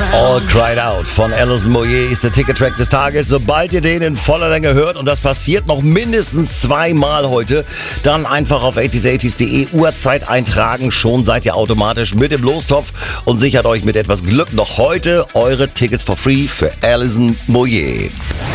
All Cried Out von Alison Moyet ist der Ticket-Track des Tages. Sobald ihr den in voller Länge hört, und das passiert noch mindestens zweimal heute, dann einfach auf 80s80s.de Uhrzeit eintragen. Schon seid ihr automatisch mit im Lostopf und sichert euch mit etwas Glück noch heute eure Tickets for free für Alison Moyet.